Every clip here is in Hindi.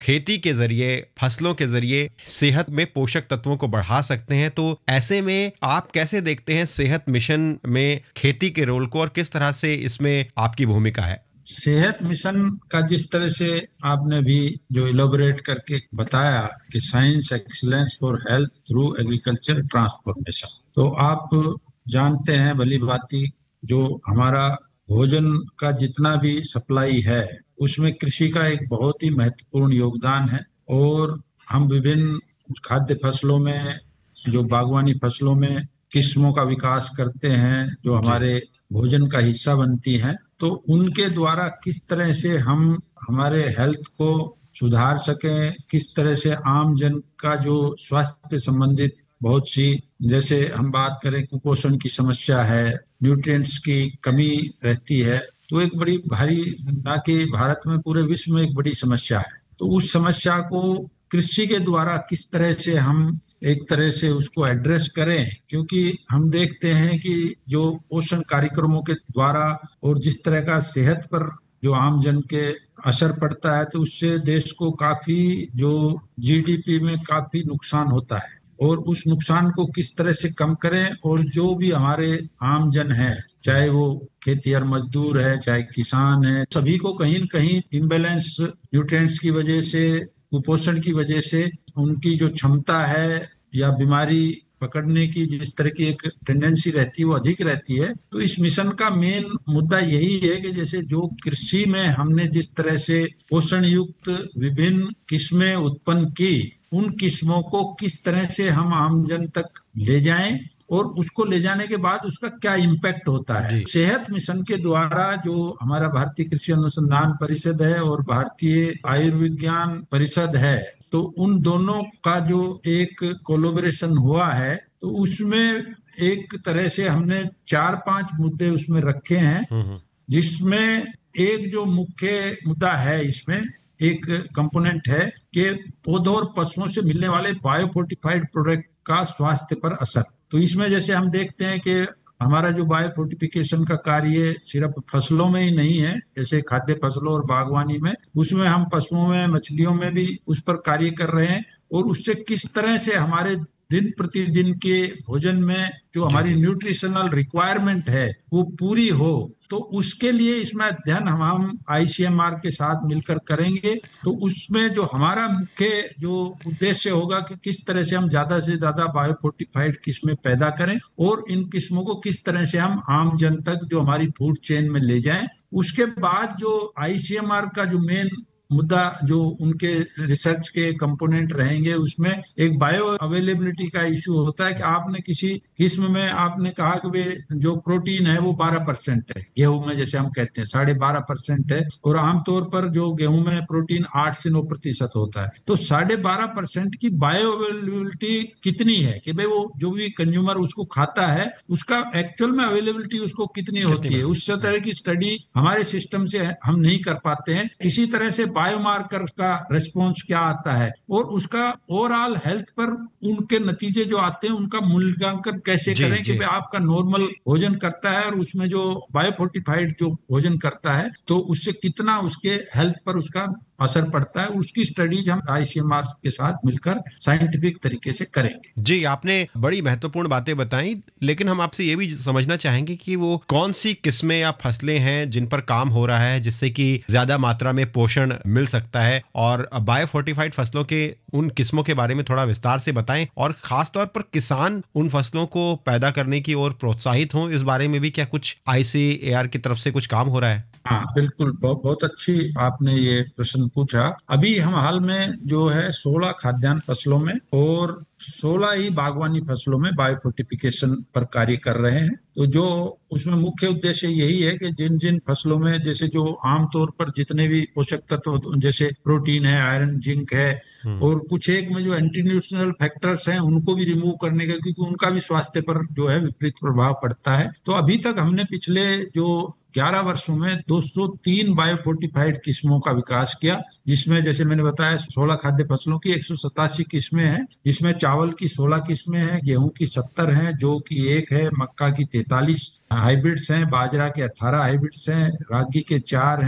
खेती के जरिए, फसलों के जरिए सेहत में पोषक तत्वों को बढ़ा सकते हैं। तो ऐसे में आप कैसे देखते हैं सेहत मिशन में खेती के रोल को, और किस तरह से इसमें आपकी भूमिका है? सेहत मिशन का जिस तरह से आपने भी जो इलोबरेट करके बताया कि science excellence for health through agriculture transformation, तो आप जानते हैं भली भांति जो हमारा भोजन का जितना भी सप्लाई है उसमें कृषि का एक बहुत ही महत्वपूर्ण योगदान है। और हम विभिन्न खाद्य फसलों में, जो बागवानी फसलों में किस्मों का विकास करते हैं जो जी। हमारे भोजन का हिस्सा बनती हैं, तो उनके द्वारा किस तरह से हम हमारे हेल्थ को सुधार सकें, किस तरह से आम जन का जो स्वास्थ्य संबंधित बहुत सी, जैसे हम बात करें कुपोषण की समस्या है, न्यूट्रिएंट्स की कमी रहती है, तो एक बड़ी भारी, ना कि भारत में पूरे विश्व में एक बड़ी समस्या है। तो उस समस्या को कृषि के द्वारा किस तरह से हम एक तरह से उसको एड्रेस करें, क्योंकि हम देखते हैं कि जो पोषण कार्यक्रमों के द्वारा और जिस तरह का सेहत पर जो आम जन के असर पड़ता है, तो उससे देश को काफी जो जीडीपी में काफी नुकसान होता है। और उस नुकसान को किस तरह से कम करें, और जो भी हमारे आम जन है, चाहे वो खेतिहर मजदूर है, चाहे किसान है, सभी को कहीं न कहीं इम्बैलेंस न्यूट्रिएंट्स की वजह से, कुपोषण की वजह से उनकी जो क्षमता है या बीमारी पकड़ने की जिस तरह की एक टेंडेंसी रहती है वो अधिक रहती है। तो इस मिशन का मेन मुद्दा यही है कि जैसे जो कृषि में हमने जिस तरह से पोषण युक्त विभिन्न किस्में उत्पन्न की, उन किस्मों को किस तरह से हम आमजन तक ले जाएं, और उसको ले जाने के बाद उसका क्या इम्पैक्ट होता है। जी। सेहत मिशन के द्वारा जो हमारा भारतीय कृषि अनुसंधान परिषद है और भारतीय आयुर्विज्ञान परिषद है, तो उन दोनों का जो एक कोलैबोरेशन हुआ है, तो उसमें एक तरह से हमने 4-5 मुद्दे उसमें रखे हैं, हम्म। जिसमें एक जो मुख्य मुद्दा है, इसमें एक कंपोनेंट है कि पौधों और पशुओं से मिलने वाले बायोफोर्टिफाइड प्रोडक्ट का स्वास्थ्य पर असर। तो इसमें जैसे हम देखते हैं कि हमारा जो बायोफोर्टिफिकेशन का कार्य सिर्फ फसलों में ही नहीं है, जैसे खाद्य फसलों और बागवानी में, उसमें हम पशुओं में, मछलियों में भी उस पर कार्य कर रहे हैं। और उससे किस तरह से हमारे दिन प्रतिदिन के भोजन में जो जी हमारी जी। न्यूट्रिशनल रिक्वायरमेंट है वो पूरी हो, तो उसके लिए इसमें अध्ययन हम आईसीएमआर के साथ मिलकर करेंगे। तो उसमें जो हमारा मुख्य जो उद्देश्य होगा कि किस तरह से हम ज्यादा से ज्यादा बायोफोर्टिफाइड किस्में पैदा करें, और इन किस्मों को किस तरह से हम आम जन तक जो हमारी फूड चेन में ले जाएं। उसके बाद जो आईसीएमआर का जो मेन मुद्दा, जो उनके रिसर्च के कंपोनेंट रहेंगे, उसमें एक बायो अवेलेबिलिटी का इशू होता है कि आपने किसी किस्म में आपने कहा कि वे जो प्रोटीन है वो 12% है, गेहूं में जैसे हम कहते हैं 12.5% है, और आमतौर पर जो गेहूं में प्रोटीन 8 से 9% होता है। तो 12.5% की बायो अवेलेबिलिटी कितनी है कि भाई वो जो भी कंज्यूमर उसको खाता है उसका एक्चुअल में अवेलेबिलिटी उसको कितनी कितनी होती है, मिलती उस है? तरह की स्टडी हमारे सिस्टम से हम नहीं कर पाते हैं। इसी तरह से बायोमार्कर का रिस्पॉन्स क्या आता है, और उसका ओवरऑल हेल्थ पर उनके नतीजे जो आते हैं उनका मूल्यांकन कैसे जी करें कि जी। भाई आपका नॉर्मल भोजन करता है और उसमें जो बायोफोर्टिफाइड जो भोजन करता है, तो उससे कितना उसके हेल्थ पर उसका असर पड़ता है, उसकी स्टडीज हम आईसीएमआर के साथ मिलकर साइंटिफिक तरीके से करेंगे। जी, आपने बड़ी महत्वपूर्ण बातें बताई, लेकिन हम आपसे ये भी समझना चाहेंगे कि वो कौन सी किस्में या फसलें हैं जिन पर काम हो रहा है जिससे कि ज्यादा मात्रा में पोषण मिल सकता है, और बायोफोर्टिफाइड फसलों के उन किस्मों के बारे में थोड़ा विस्तार से बताएं, और खास तौर पर किसान उन फसलों को पैदा करने की ओर प्रोत्साहित हों, इस बारे में भी क्या कुछ आईसीएआर की तरफ से कुछ काम हो रहा है? हाँ बिल्कुल, बहुत बहुत अच्छी आपने ये प्रश्न पूछा। अभी हम हाल में जो है 16 खाद्यान्न फसलों में और 16 ही बागवानी फसलों में बायोफोर्टिफिकेशन पर कार्य कर रहे हैं। तो जो उसमें मुख्य उद्देश्य यही है कि जिन जिन फसलों में जैसे जो आमतौर पर जितने भी पोषक तत्व जैसे प्रोटीन है, आयरन, जिंक है, हम्म। और कुछ एक में जो एंटी न्यूट्रिशनल फैक्टर्स हैं उनको भी रिमूव करने का, क्योंकि उनका भी स्वास्थ्य पर जो है विपरीत प्रभाव पड़ता है। तो अभी तक हमने पिछले जो 11 वर्षों में 203 बायोफोर्टिफाइड किस्मों का विकास किया, जिसमें जैसे मैंने बताया 16 खाद्य फसलों की 187 किस्में हैं, जिसमें चावल की 16 किस्में हैं, गेहूं की 70 हैं, जौ की 1 है, मक्का की 43 हाइब्रिड्स हैं, बाजरा के 18 हाइब्रिड्स हैं, रागी के 4 हैं,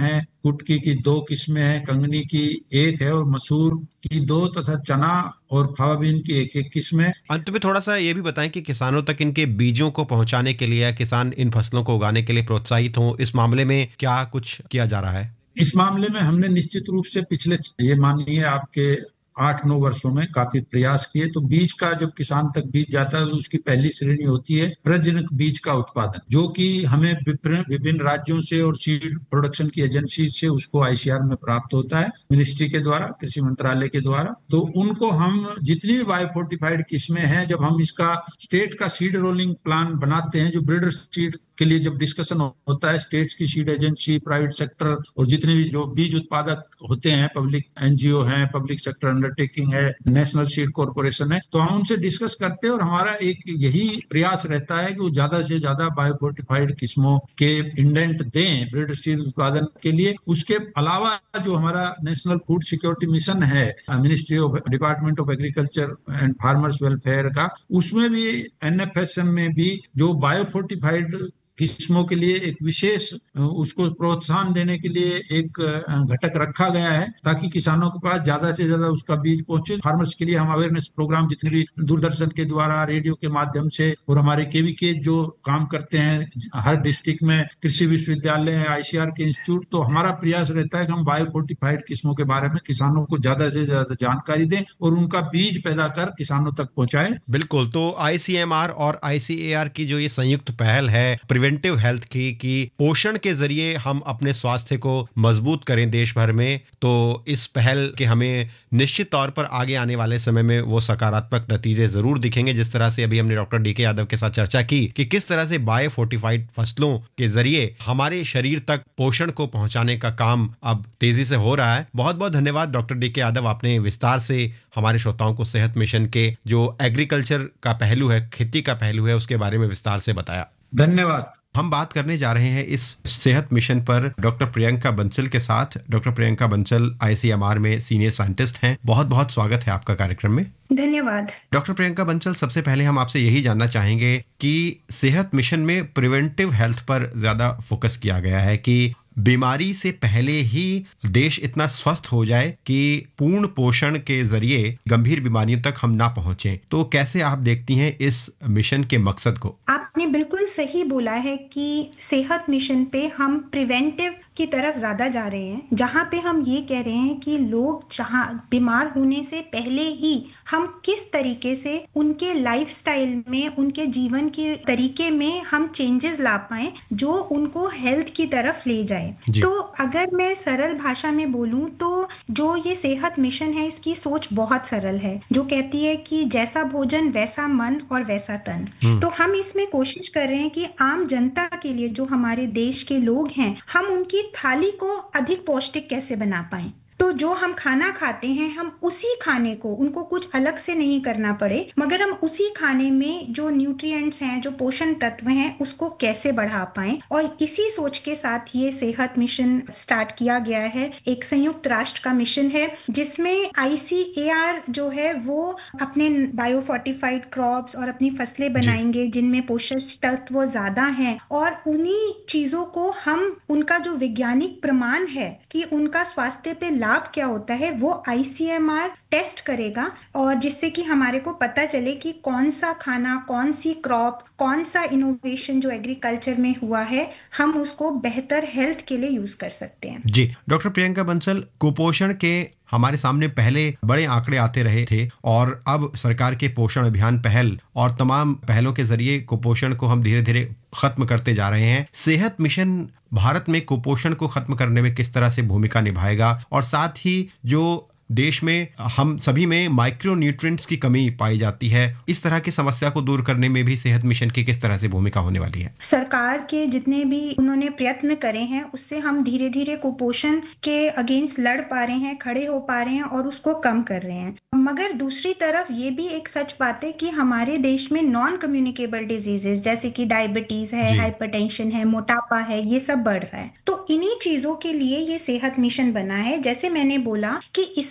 कुटकी की 2 किस्में हैं, कंगनी की 1 है और मसूर की 2 तथा चना और फावा बीन की 1-1 किस्में। अंत में थोड़ा सा ये भी बताएं कि किसानों तक इनके बीजों को पहुंचाने के लिए या किसान इन फसलों को उगाने के लिए प्रोत्साहित हों, इस मामले में क्या कुछ किया जा रहा है? इस मामले में हमने निश्चित रूप से पिछले, ये मानिए आपके 8-9 वर्षों में काफी प्रयास किए। तो बीज का जब किसान तक बीज जाता है तो उसकी पहली श्रेणी होती है प्रजनक बीज का उत्पादन, जो कि हमें विभिन्न राज्यों से और सीड प्रोडक्शन की एजेंसी से उसको आईसीआर में प्राप्त होता है, मिनिस्ट्री के द्वारा, कृषि मंत्रालय के द्वारा। तो उनको हम जितनी भी बायोफोर्टिफाइड किस्में हैं, जब हम इसका स्टेट का सीड रोलिंग प्लान बनाते हैं, जो ब्रीडर सीड के लिए जब डिस्कशन होता है, स्टेट्स की सीड एजेंसी, प्राइवेट सेक्टर और जितने भी जो बीज उत्पादक होते हैं, पब्लिक एनजीओ हैं, पब्लिक सेक्टर अंडरटेकिंग है, नेशनल सीड कॉर्पोरेशन है, तो हम उनसे डिस्कस करते हैं और हमारा एक यही प्रयास रहता है कि वो ज्यादा से ज्यादा बायोफोर्टिफाइड किस्मों के इंडेंट दें ब्रीडर सीड उत्पादन के लिए। उसके अलावा जो हमारा नेशनल फूड सिक्योरिटी मिशन है, ministry of department of agriculture and farmers welfare का, उसमें भी एनएफएसएम में भी जो बायोफोर्टिफाइड किस्मों के लिए एक विशेष उसको प्रोत्साहन देने के लिए एक घटक रखा गया है, ताकि किसानों के पास ज्यादा से ज्यादा उसका बीज पहुंचे। फार्मर्स के लिए हम अवेयरनेस प्रोग्राम जितने भी दूरदर्शन के द्वारा, रेडियो के माध्यम से और हमारे केवीके जो काम करते हैं हर डिस्ट्रिक्ट में, कृषि विश्वविद्यालय, आईसीआर के इंस्टीट्यूट, तो हमारा प्रयास रहता है कि हम बायोफोर्टिफाइड किस्मों के बारे में किसानों को ज्यादा से ज्यादा जानकारी दें और उनका बीज पैदा कर किसानों तक पहुंचाएं। बिल्कुल। तो आईसीएमआर और आईसीएआर की जो ये संयुक्त पहल है प्रिवेंटिव हेल्थ की, कि पोषण के जरिए हम अपने स्वास्थ्य को मजबूत करें देश भर में, तो इस पहल के हमें निश्चित तौर पर आगे आने वाले समय में वो सकारात्मक नतीजे जरूर दिखेंगे। जिस तरह से अभी हमने डॉक्टर डीके यादव के साथ चर्चा की कि किस तरह से बायोफोर्टिफाइड फसलों के जरिए हमारे शरीर तक पोषण को पहुंचाने का काम अब तेजी से हो रहा है। बहुत बहुत धन्यवाद डॉक्टर डीके यादव, आपने विस्तार से हमारे श्रोताओं को सेहत मिशन के जो एग्रीकल्चर का पहलू है, खेती का पहलू है, उसके बारे में विस्तार से बताया। धन्यवाद। हम बात करने जा रहे हैं इस सेहत मिशन पर डॉक्टर प्रियंका बंसल के साथ। डॉक्टर प्रियंका बंसल आईसीएमआर में सीनियर साइंटिस्ट हैं। बहुत बहुत स्वागत है आपका कार्यक्रम में। धन्यवाद। डॉक्टर प्रियंका बंसल, सबसे पहले हम आपसे यही जानना चाहेंगे कि सेहत मिशन में प्रिवेंटिव हेल्थ पर ज्यादा फोकस किया गया है कि बीमारी से पहले ही देश इतना स्वस्थ हो जाए कि पूर्ण पोषण के जरिए गंभीर बीमारियों तक हम ना पहुंचे। तो कैसे आप देखती हैं इस मिशन के मकसद को? आपने बिल्कुल सही बोला है कि सेहत मिशन पे हम प्रिवेंटिव की तरफ ज्यादा जा रहे हैं, जहाँ पे हम ये कह रहे हैं कि लोग जहाँ बीमार होने से पहले ही हम किस तरीके से उनके लाइफस्टाइल में, उनके जीवन के तरीके में हम चेंजेस ला पाए जो उनको हेल्थ की तरफ ले जाए। तो अगर मैं सरल भाषा में बोलूं तो जो ये सेहत मिशन है, इसकी सोच बहुत सरल है, जो कहती है कि जैसा भोजन वैसा मन और वैसा तन। तो हम इसमें कोशिश कर रहे हैं कि आम जनता के लिए, जो हमारे देश के लोग हैं, हम उनकी थाली को अधिक पौष्टिक कैसे बना पाएं। तो जो हम खाना खाते हैं, हम उसी खाने को, उनको कुछ अलग से नहीं करना पड़े, मगर हम उसी खाने में जो न्यूट्रिएंट्स हैं, जो पोषण तत्व हैं, उसको कैसे बढ़ा पाएं। और इसी सोच के साथ ये सेहत मिशन स्टार्ट किया गया है। एक संयुक्त राष्ट्र का मिशन है जिसमें आईसीएआर जो है वो अपने बायोफोर्टिफाइड क्रॉप्स और अपनी फसलें बनाएंगे जिनमें पोषक तत्व ज्यादा हैं, और उन्हीं चीजों को हम, उनका जो वैज्ञानिक प्रमाण है कि उनका स्वास्थ्य पे लाभ क्या होता है, वो आईसीएमआर टेस्ट करेगा, और जिससे कि हमारे को पता चले कि कौन सा खाना, कौन सी क्रॉप, कौन सा इनोवेशन जो एग्रीकल्चर में हुआ है, हम उसको बेहतर हेल्थ के लिए यूज कर सकते हैं। जी डॉक्टर प्रियंका बंसल, कुपोषण के हमारे सामने पहले बड़े आंकड़े आते रहे थे और अब सरकार के पोषण अभियान पहल और तमाम पहलों के जरिए कुपोषण को हम धीरे धीरे खत्म करते जा रहे हैं। सेहत मिशन भारत में कुपोषण को खत्म करने में किस तरह से भूमिका निभाएगा, और साथ ही जो देश में हम सभी में माइक्रो न्यूट्रिएंट्स की कमी पाई जाती है, इस तरह की समस्या को दूर करने में भी सेहत मिशन की किस तरह से भूमिका होने वाली है? सरकार के जितने भी उन्होंने प्रयत्न करे हैं, उससे हम धीरे धीरे कुपोषण के अगेंस्ट लड़ पा रहे हैं, खड़े हो पा रहे हैं और उसको कम कर रहे हैं। मगर दूसरी तरफ ये भी एक सच बात है कि हमारे देश में नॉन कम्युनिकेबल डिजीजेस जैसे कि डायबिटीज है, हाइपरटेंशन है, मोटापा है, ये सब बढ़ रहा है। तो इन्हीं चीजों के लिए ये सेहत मिशन बना है। जैसे मैंने बोला कि इस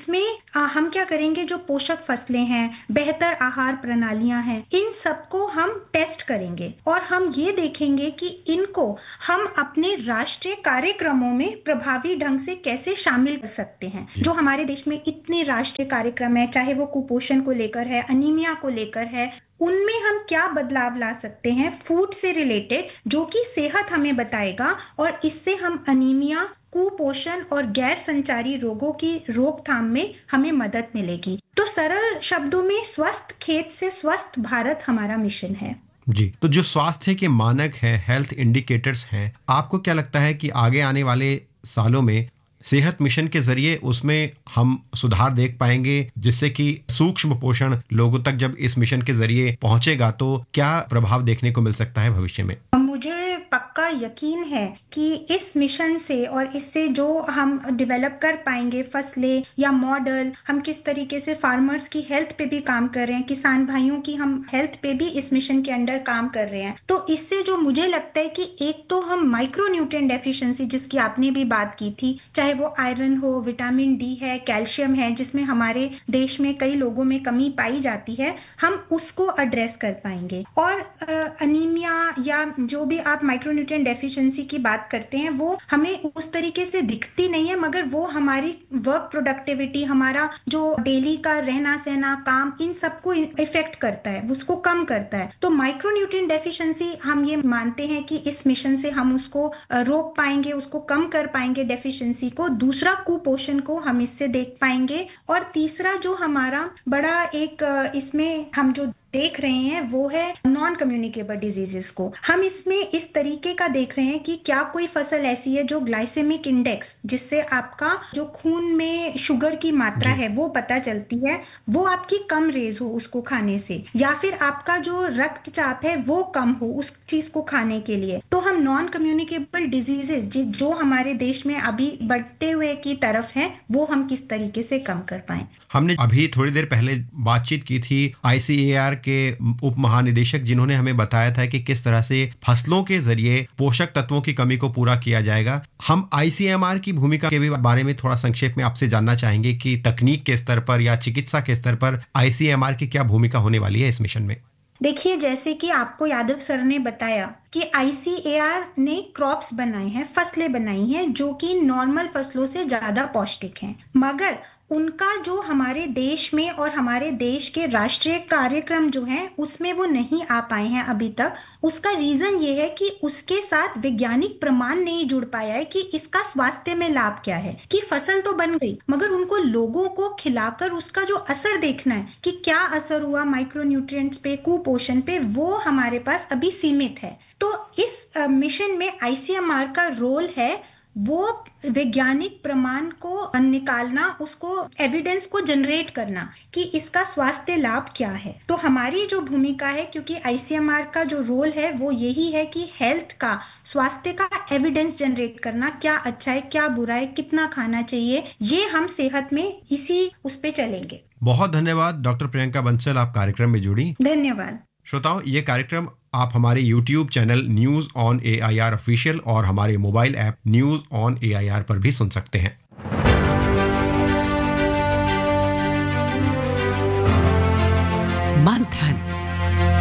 इसमें हम क्या करेंगे, जो पोषक फसलें हैं, बेहतर आहार प्रणालियां हैं, इन सबको हम टेस्ट करेंगे और हम ये देखेंगे कि इनको हम अपने राष्ट्रीय कार्यक्रमों में प्रभावी ढंग से कैसे शामिल कर सकते हैं। जो हमारे देश में इतने राष्ट्रीय कार्यक्रम है, चाहे वो कुपोषण को लेकर है, अनीमिया को लेकर है, उनमें हम क्या बदलाव ला सकते हैं फूड से रिलेटेड, जो कि सेहत हमें बताएगा और इससे हम अनीमिया, कुपोषण और गैर संचारी रोगों की रोकथाम में हमें मदद मिलेगी। तो सरल शब्दों में स्वस्थ खेत से स्वस्थ भारत हमारा मिशन है। जी, तो जो स्वास्थ्य के मानक हैं, हेल्थ इंडिकेटर्स हैं, आपको क्या लगता है कि आगे आने वाले सालों में सेहत मिशन के जरिए उसमें हम सुधार देख पाएंगे, जिससे कि सूक्ष्म पोषण लोगों तक जब इस मिशन के जरिए पहुंचेगा तो क्या प्रभाव देखने को मिल सकता है भविष्य में? मुझे पक्का यकीन है कि इस मिशन से और इससे जो हम डेवलप कर पाएंगे फसलें या मॉडल, हम किस तरीके से फार्मर्स की हेल्थ पे भी काम कर रहे हैं, किसान भाइयों की हम हेल्थ पे भी इस मिशन के अंडर काम कर रहे हैं, तो इससे जो मुझे लगता है कि एक तो हम माइक्रो न्यूट्रिएंट डेफिशिएंसी, जिसकी आपने भी बात की थी, चाहे वो आयरन हो, विटामिन डी है, कैल्शियम है, जिसमें हमारे देश में कई लोगों में कमी पाई जाती है, हम उसको एड्रेस कर पाएंगे। और अनीमिया या जो भी आप माइक्रोन्यूट्रिएंट डेफिशिएंसी की बात करते हैं, वो हमें उस तरीके से दिखती नहीं है, मगर वो हमारी वर्क प्रोडक्टिविटी, हमारा जो डेली का रहना सहना, काम, इन सबको इफेक्ट करता है, उसको कम करता है। तो माइक्रोन्यूट्रिएंट डेफिशिएंसी हम ये मानते हैं कि इस मिशन से हम उसको रोक पाएंगे, उसको कम कर पाएंगे डेफिशिएंसी को। दूसरा, कुपोषण को हम इससे देख पाएंगे। और तीसरा जो हमारा बड़ा एक इसमें हम जो देख रहे हैं वो है नॉन कम्युनिकेबल डिजीजेस को। हम इसमें इस तरीके का देख रहे हैं कि क्या कोई फसल ऐसी है जो ग्लाइसेमिक इंडेक्स, जिससे आपका जो खून में शुगर की मात्रा है वो पता चलती है, वो आपकी कम रेज हो उसको खाने से, या फिर आपका जो रक्तचाप है वो कम हो उस चीज को खाने के लिए। तो हम नॉन कम्युनिकेबल डिजीजेस जो हमारे देश में अभी बढ़ते हुए की तरफ है, वो हम किस तरीके से कम कर पाए। हमने अभी थोड़ी देर पहले बातचीत की थी ICAR के उप महानिदेशक, जिन्होंने हमें बताया था कि किस तरह से फसलों के जरिए पोषक तत्वों की कमी को पूरा किया जाएगा। हम ICMR की भूमिका के बारे में थोड़ा संक्षेप में आपसे जानना चाहेंगे कि तकनीक के स्तर पर या चिकित्सा के स्तर पर ICMR की क्या भूमिका होने वाली है इस मिशन में। देखिए, जैसे कि आपको यादव सर ने बताया कि ICAR ने क्रॉप्स बनाए हैं, फसलें बनाई हैं जो कि नॉर्मल फसलों से ज्यादा पौष्टिक हैं, मगर उनका जो हमारे देश में और हमारे देश के राष्ट्रीय कार्यक्रम जो हैं उसमें वो नहीं आ पाए हैं अभी तक। उसका रीजन ये है कि उसके साथ वैज्ञानिक प्रमाण नहीं जुड़ पाया है कि इसका स्वास्थ्य में लाभ क्या है। कि फसल तो बन गई, मगर उनको लोगों को खिलाकर उसका जो असर देखना है कि क्या असर हुआ माइक्रोन्यूट्रिएंट्स पे, कुपोषण पे, वो हमारे पास अभी सीमित है। तो इस मिशन में ICMR का रोल है वो वैज्ञानिक प्रमाण को निकालना, उसको एविडेंस को जनरेट करना कि इसका स्वास्थ्य लाभ क्या है। तो हमारी जो भूमिका है, क्योंकि ICMR का जो रोल है वो यही है कि हेल्थ का, स्वास्थ्य का एविडेंस जनरेट करना, क्या अच्छा है, क्या बुरा है, कितना खाना चाहिए, ये हम सेहत में इसी उस पे चलेंगे। बहुत धन्यवाद डॉक्टर प्रियंका बंसल, आप कार्यक्रम में जुड़ी। धन्यवाद। श्रोताओं, ये कार्यक्रम आप हमारे YouTube channel news on AIR official और हमारे mobile app news on AIR पर भी सुन सकते हैं।